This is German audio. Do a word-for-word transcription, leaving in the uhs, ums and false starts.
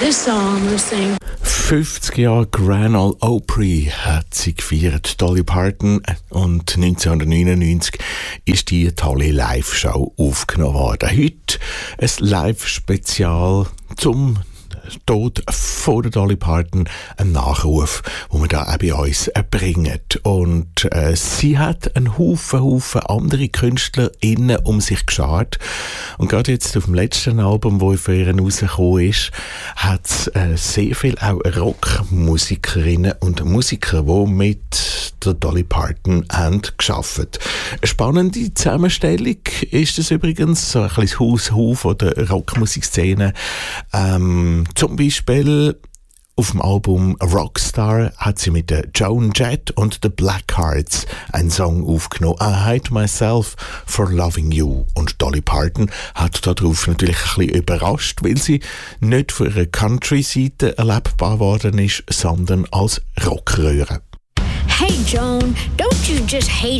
This song we sing. fünfzig Jahre Grand Ole Opry hat sie gefeiert, Dolly Parton, und neunzehnhundertneunundneunzig ist die tolle Live-Show aufgenommen worden. Heute ein Live-Spezial zum Tod von der Dolly Parton, ein Nachruf, wo wir da auch bei uns bringen. Und äh, sie hat einen Haufen, Haufen andere KünstlerInnen um sich geschart. Und gerade jetzt auf dem letzten Album, das für ihr rausgekommen ist, hat es äh, sehr viel auch Rockmusikerinnen und Musiker, die mit der Dolly Parton haben gearbeitet. Eine spannende Zusammenstellung ist es übrigens, so ein bisschen das Haus von der Rockmusikszene. Ähm, zum Beispiel auf dem Album Rockstar hat sie mit der Joan Jett und The Blackhearts einen Song aufgenommen, I Hate Myself for Loving You. Und Dolly Parton hat darauf natürlich ein bisschen überrascht, weil sie nicht von ihrer Country-Seite erlebbar worden ist, sondern als Rockröhre. Hey Joan, don't you just hate